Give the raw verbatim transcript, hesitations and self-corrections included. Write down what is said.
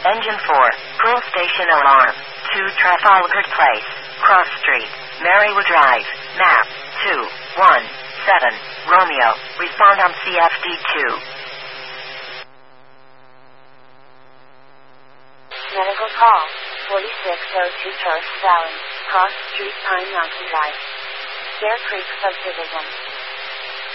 Engine four, Pearl Station alarm. two Trafalgar Place, Cross Street, Marywood Drive, map, two one seven, Romeo, respond on C F D two. Medical call, forty-six oh two Tourist Valley, Cross Street, Pine Mountain Drive, Bear Creek Subdivision.